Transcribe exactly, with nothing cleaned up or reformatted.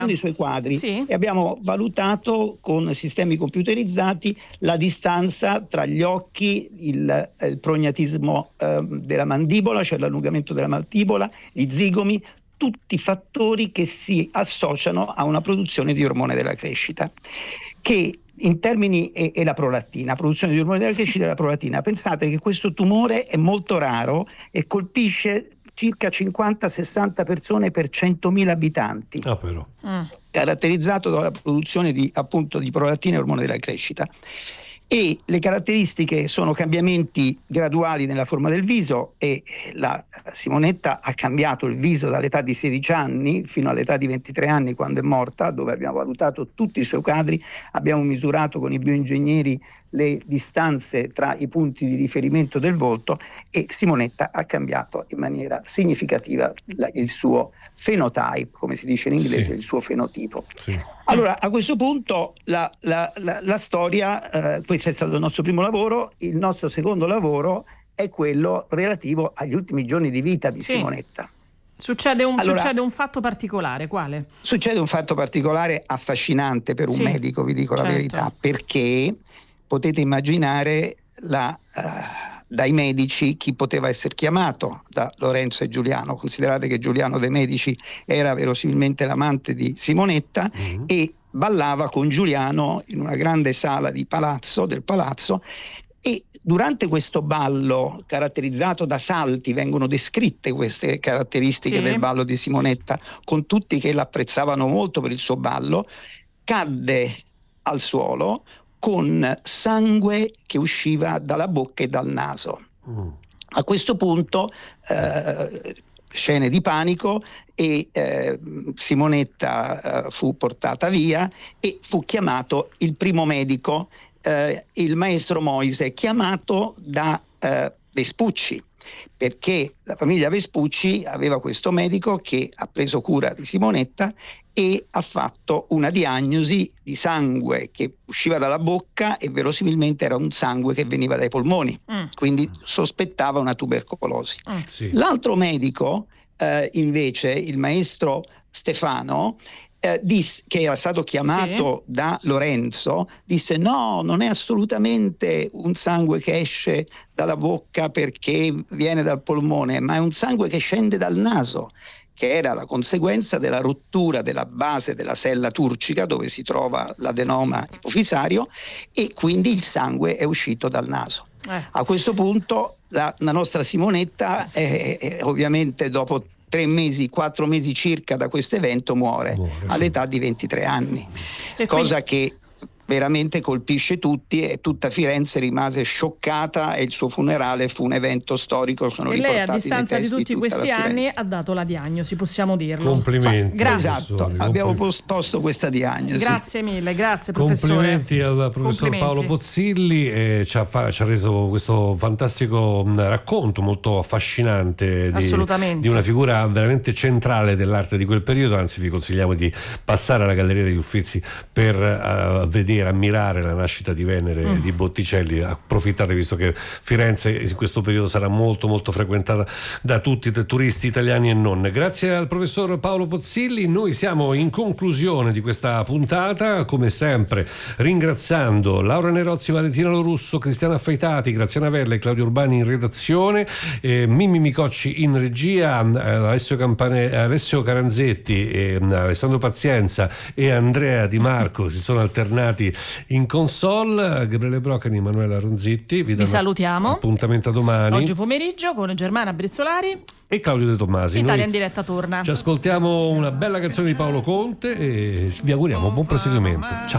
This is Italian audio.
dei suoi quadri, sì. E abbiamo valutato con sistemi computerizzati la distanza tra gli occhi, il, il prognatismo eh, della mandibola, cioè l'allungamento della mandibola, gli zigomi, tutti fattori che si associano a una produzione di ormone della crescita, che in termini e, e la prolattina, produzione di ormone della crescita e la prolattina. Pensate che questo tumore è molto raro e colpisce circa cinquanta sessanta persone per centomila abitanti, ah, però. Mm. caratterizzato dalla produzione di, appunto, di prolattina e ormone della crescita. E le caratteristiche sono cambiamenti graduali nella forma del viso, e la Simonetta ha cambiato il viso dall'età di sedici anni fino all'età di ventitré anni, quando è morta, dove abbiamo valutato tutti i suoi quadri, abbiamo misurato con i bioingegneri le distanze tra i punti di riferimento del volto, e Simonetta ha cambiato in maniera significativa la, il suo phenotype, come si dice in inglese, sì. il suo fenotipo. Sì. Allora, a questo punto la, la, la, la storia, eh, questo è stato il nostro primo lavoro. Il nostro secondo lavoro è quello relativo agli ultimi giorni di vita di sì. Simonetta. Succede un, allora, succede un fatto particolare, quale? Succede un fatto particolare affascinante per un sì. medico, vi dico certo. la verità, perché potete immaginare la... Uh, dai medici chi poteva essere chiamato da Lorenzo e Giuliano. Considerate che Giuliano De Medici era verosimilmente l'amante di Simonetta, mm-hmm. e ballava con Giuliano in una grande sala di palazzo, del palazzo, e durante questo ballo, caratterizzato da salti, vengono descritte queste caratteristiche sì. del ballo di Simonetta, con tutti che l'apprezzavano molto per il suo ballo, cadde al suolo con sangue che usciva dalla bocca e dal naso. Mm. A questo punto eh, scene di panico, e eh, Simonetta eh, fu portata via, e fu chiamato il primo medico, eh, il maestro Moise, chiamato da eh, Vespucci, perché la famiglia Vespucci aveva questo medico che ha preso cura di Simonetta e ha fatto una diagnosi di sangue che usciva dalla bocca, e verosimilmente era un sangue che veniva dai polmoni, mm. quindi sospettava una tubercolosi. Mm. Sì. L'altro medico eh, invece, il maestro Stefano, Eh, disse, che era stato chiamato sì. da Lorenzo, disse no, non è assolutamente un sangue che esce dalla bocca perché viene dal polmone, ma è un sangue che scende dal naso, che era la conseguenza della rottura della base della sella turcica dove si trova l'adenoma ipofisario, e quindi il sangue è uscito dal naso. Eh. A questo punto la, la nostra Simonetta è, è, ovviamente dopo tre mesi, quattro mesi circa da questo evento muore, muore all'età sì. di ventitré anni, e cosa quindi... che veramente colpisce tutti, e tutta Firenze rimase scioccata, e il suo funerale fu un evento storico. Sono e lei, a distanza di tutti questi anni, ha dato la diagnosi, possiamo dirlo. Complimenti. Grazie. Esatto, abbiamo posto questa diagnosi. Grazie mille, grazie professore. Complimenti al professor Complimenti. Paolo Pozzilli, eh, ci, ha fa- ci ha reso questo fantastico racconto molto affascinante di, di una figura veramente centrale dell'arte di quel periodo. Anzi, vi consigliamo di passare alla Galleria degli Uffizi per uh, vedere, ammirare la nascita di Venere mm. di Botticelli. Approfittate, visto che Firenze in questo periodo sarà molto molto frequentata da tutti i turisti italiani e non. Grazie al professor Paolo Pozzilli. Noi siamo in conclusione di questa puntata, come sempre ringraziando Laura Nerozzi, Valentina Lorusso, Cristiana Affeitati, Graziana Verla e Claudio Urbani in redazione, eh, Mimmi Micocci in regia, Alessio, Campane- Alessio Caranzetti, eh, Alessandro Pazienza e Andrea Di Marco si sono alternati in console. Gabriele Brocani, Emanuela Ronzitti vi, vi salutiamo, appuntamento a domani oggi pomeriggio con Germana Brizzolari e Claudio De Tommasi. Italia Noi in diretta torna, ci ascoltiamo una bella canzone di Paolo Conte e vi auguriamo buon proseguimento. Ciao.